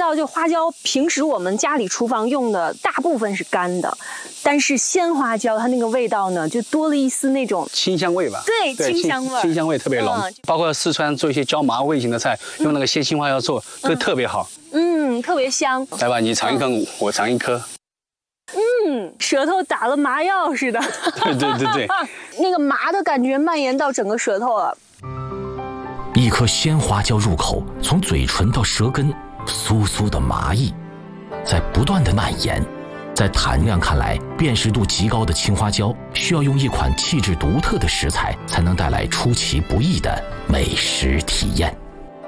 道，就花椒，平时我们家里厨房用的大部分是干的，但是鲜花椒它那个味道呢，就多了一丝那种清香味吧？ 对，清香味， 清香味特别浓。包括四川做一些椒麻味型的菜，用那个鲜青花椒做，都特别好。 特别香。 来吧，你尝一颗，我尝一颗。 舌头打了麻药似的。 对， 那个麻的感觉蔓延到整个舌头了。 一颗鲜花椒入口，从嘴唇到舌根，酥酥的麻意在不断的蔓延。在谭亮看来，辨识度极高的青花椒需要用一款气质独特的食材，才能带来出其不意的美食体验。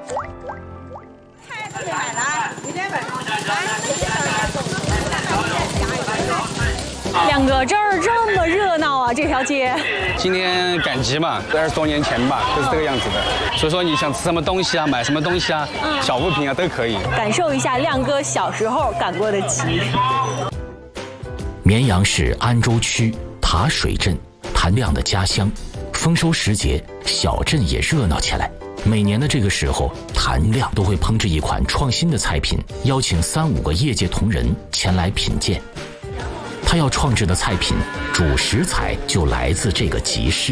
亮哥，这儿这么热闹啊，这条街。 今天赶集嘛，20多年前吧，就是这个样子的。所以说你想吃什么东西啊，买什么东西啊，小物品啊都可以。 感受一下亮哥小时候赶过的集。 绵阳市安州区塔水镇，谭亮的家乡。丰收时节，小镇也热闹起来。每年的这个时候，谭亮都会烹制一款创新的菜品，邀请3、5个业界同仁前来品鉴。他要创制的菜品主食材就来自这个集市。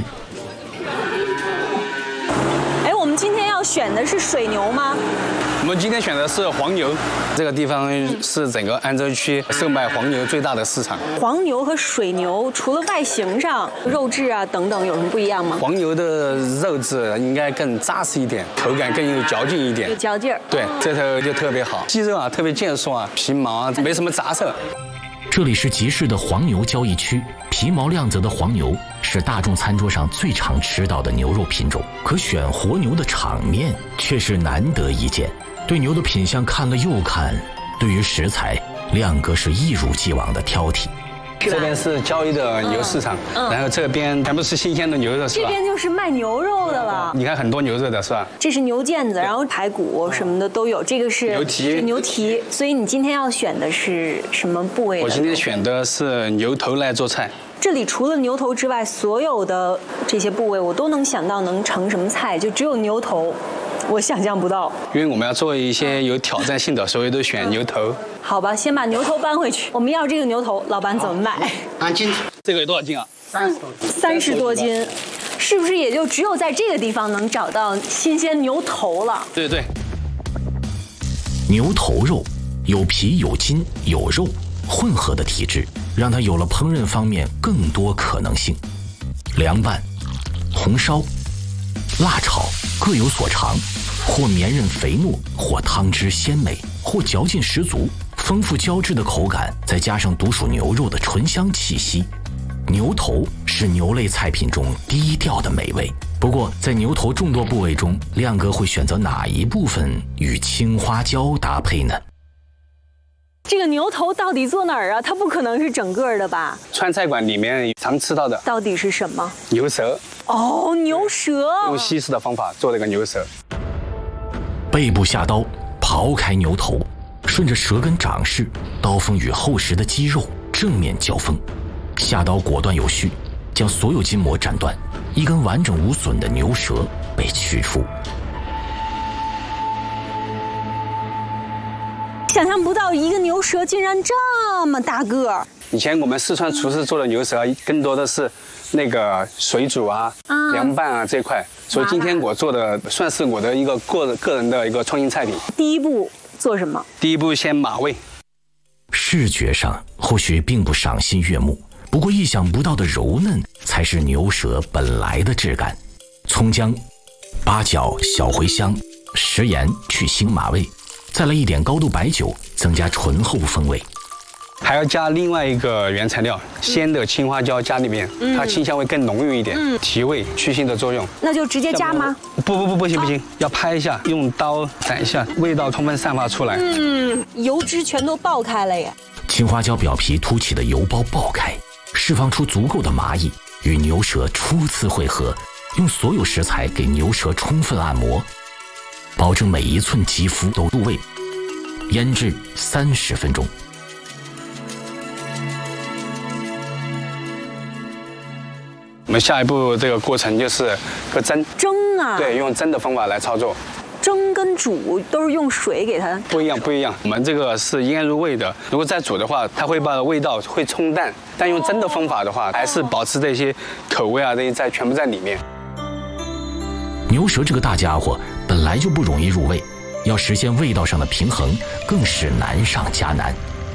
我们今天要选的是水牛吗？ 我们今天选的是黄牛，这个地方是整个安州区售卖黄牛最大的市场。 黄牛和水牛除了外形上、肉质啊等等有什么不一样吗？ 黄牛的肉质应该更扎实一点，口感更有嚼劲一点， 有嚼劲儿。 对，这头就特别好，肌肉啊特别健硕啊，皮毛啊没什么杂色。 这里是集市的黄牛交易区，皮毛亮泽的黄牛是大众餐桌上最常吃到的牛肉品种，可选活牛的场面却是难得一见。对牛的品相看了又看，对于食材，亮哥是一如既往的挑剔。 这边是交易的牛市场，然后这边全部是新鲜的牛肉，是吧？ 这边就是卖牛肉的了。 你看很多牛肉的是吧？ 这是牛腱子，然后排骨什么的都有。这个是牛蹄， 是牛蹄。所以你今天要选的是什么部位的？ 我今天选的是牛头来做菜。 这里除了牛头之外，所有的这些部位我都能想到能成什么菜，就只有牛头，我想象不到。 因为我们要做一些有挑战性的，所以都选牛头。 好吧，先把牛头搬回去。我们要这个牛头，老板怎么卖？ 按斤，这个有多少斤啊 ？30多斤，是不是也就只有在这个地方能找到新鲜牛头了？ 对。 牛头肉有皮有筋有肉，混合的体质让它有了烹饪方面更多可能性。凉拌、红烧、辣炒各有所长，或绵韧肥糯，或汤汁鲜美，或嚼劲十足。丰富胶质的口感，再加上独属牛肉的醇香气息，牛头是牛类菜品中低调的美味。不过，在牛头众多部位中，亮哥会选择哪一部分与青花椒搭配呢？ 这个牛头到底做哪儿啊？它不可能是整个的吧？ 川菜馆里面常吃到的到底是什么？ 牛舌。 哦，牛舌。 用西式的方法做这个牛舌。 背部下刀，刨开牛头，顺着舌根长势，刀锋与厚实的肌肉正面交锋，下刀果断有序，将所有筋膜斩断，一根完整无损的牛舌被取出。 想象不到一个牛舌竟然这么大个儿。 以前我们四川厨师做的牛舌更多的是那个水煮啊、凉拌啊这块，所以今天我做的算是我的一个个人的一个创新菜品。 第一步做什么？ 第一步先码味。 视觉上或许并不赏心悦目，不过意想不到的柔嫩才是牛舌本来的质感。葱姜、八角、小茴香、食盐去腥码味，再来一点高度白酒，增加醇厚风味。 还要加另外一个原材料，鲜的青花椒加里面，它清香味更浓郁一点，提味去腥的作用。 那就直接加吗？ 不行，要拍一下，用刀斩一下，味道充分散发出来。 油脂全都爆开了耶！ 青花椒表皮凸起的油包爆开，释放出足够的麻意，与牛舌初次汇合，用所有食材给牛舌充分按摩，保证每一寸肌肤都入味。腌制30分钟。 我们下一步这个过程就是个蒸啊， 对，用蒸的方法来操作。 蒸跟煮都是用水给它？ 不一样，不一样。我们这个是腌入味的，如果再煮的话，它会把味道会冲淡。但用蒸的方法的话，还是保持这些口味啊，这些全部在里面。 牛舌这个大家伙本来就不容易入味，要实现味道上的平衡，更是难上加难。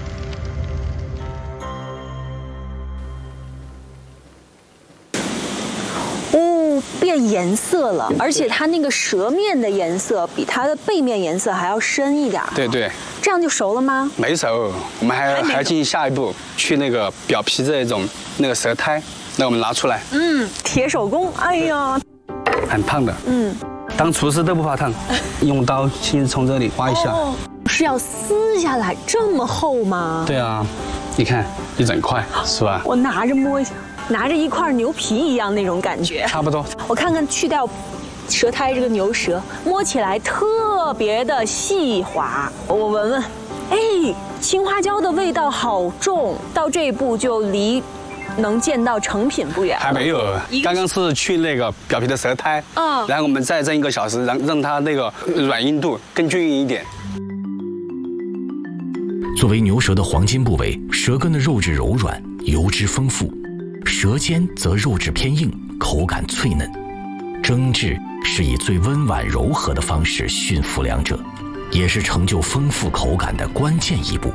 变颜色了，而且它那个舌面的颜色比它的背面颜色还要深一点。 对对， 这样就熟了吗？ 没熟，我们还要进行下一步，去那个表皮这种那个舌苔，那我们拿出来。 铁手工，哎呀， 很烫的。当厨师都不怕烫，用刀先从这里挖一下。 是要撕下来这么厚吗？ 对啊，你看一整块是吧？ 我拿着摸一下。拿着一块牛皮一样那种感觉， 差不多。 我看看去掉舌苔这个牛舌，摸起来特别的细滑。我闻闻，哎，青花椒的味道好重，到这一步就离能见到成品不远。 还没有，刚刚是去那个表皮的舌苔，然后我们再蒸1个小时，让它那个软硬度更均匀一点。 作为牛舌的黄金部位，舌根的肉质柔软，油脂丰富。舌尖则肉质偏硬，口感脆嫩。蒸制是以最温婉柔和的方式驯服两者，也是成就丰富口感的关键一步。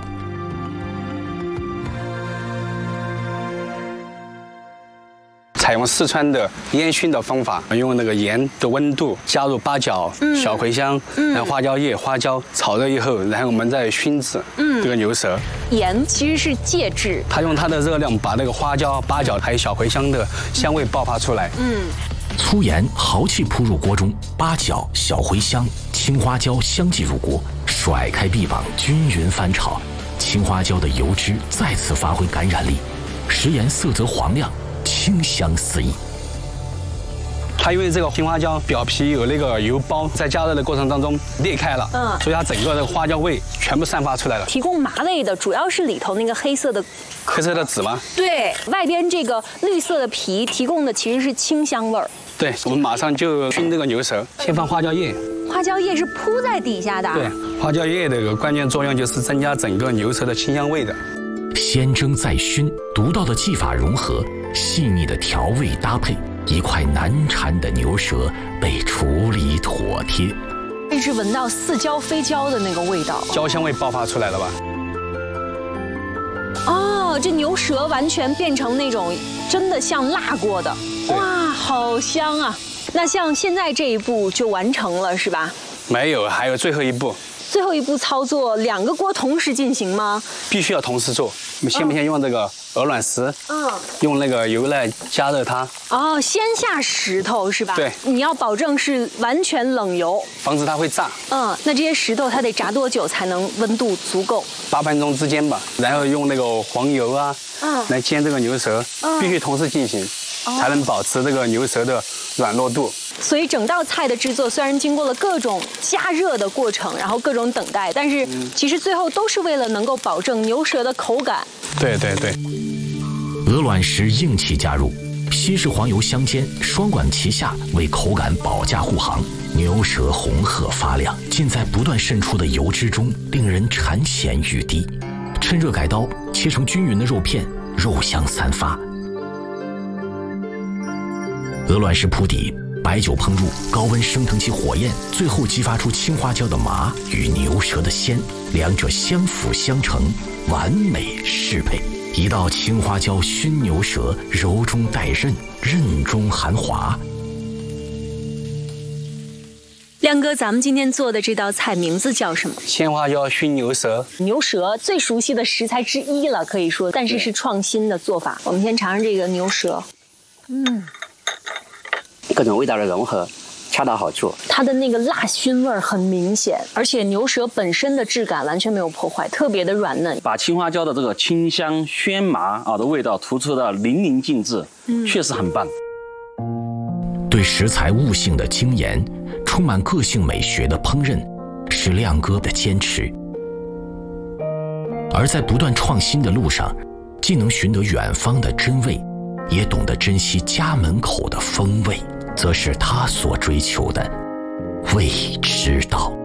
采用四川的烟熏的方法，用那个盐的温度加入八角、小茴香，然后花椒叶、花椒炒热以后，然后我们再熏制这个牛舌。 盐其实是介质， 它用它的热量把那个花椒、八角还有小茴香的香味爆发出来。 粗盐豪气扑入锅中，八角、小茴香、青花椒相继入锅，甩开臂膀，均匀翻炒。青花椒的油脂再次发挥感染力，食盐色泽黄亮，清香四溢。 它因为这个青花椒表皮有那个油包，在加热的过程当中裂开了，所以它整个的花椒味全部散发出来了。 提供麻味的主要是里头那个黑色的籽吗？ 对，外边这个绿色的皮提供的其实是清香味儿。 对，我们马上就熏这个牛舌，先放花椒叶。 花椒叶是铺在底下的。 对，花椒叶的一个关键作用就是增加整个牛舌的清香味的。 先蒸再熏，独到的技法融合，细腻的调味搭配，一块难缠的牛舌被处理妥帖。 一直闻到似焦非焦的那个味道， 焦香味爆发出来了吧？ 哦，这牛舌完全变成那种真的像辣过的，哇，好香啊！那像现在这一步就完成了是吧？ 没有，还有最后一步。 最后一步操作，2个锅同时进行吗？ 必须要同时做。我们先不先用这个鹅卵石？用那个油来加热它。 哦，先下石头是吧？ 对。 你要保证是完全冷油， 防止它会炸。 那这些石头它得炸多久才能温度足够 ？8分钟之间吧。然后用那个黄油啊，来煎这个牛舌，必须同时进行，才能保持这个牛舌的软糯度。 所以整道菜的制作虽然经过了各种加热的过程，然后各种等待，但是其实最后都是为了能够保证牛舌的口感。 对对对。 鹅卵石硬气加入，西式黄油相间，双管齐下，为口感保驾护航。牛舌红褐发亮，浸在不断渗出的油脂中，令人馋涎欲滴。趁热改刀，切成均匀的肉片，肉香散发。鹅卵石铺底，白酒烹入，高温升腾起火焰，最后激发出青花椒的麻与牛舌的鲜，两者相辅相成，完美适配。一道青花椒熏牛舌，柔中带韧，韧中含滑。 亮哥，咱们今天做的这道菜名字叫什么？ 鲜花椒熏牛舌。 牛舌最熟悉的食材之一了，可以说，但是是创新的做法。我们先尝尝这个牛舌。 各种味道的融合，恰到好处。 它的那个辣熏味很明显，而且牛舌本身的质感完全没有破坏，特别的软嫩。 把青花椒的这个清香鲜麻的味道突出的淋漓尽致，确实很棒。 对食材悟性的精研，充满个性美学的烹饪，是亮哥的坚持。而在不断创新的路上，既能寻得远方的真味，也懂得珍惜家门口的风味，则是他所追求的未知道。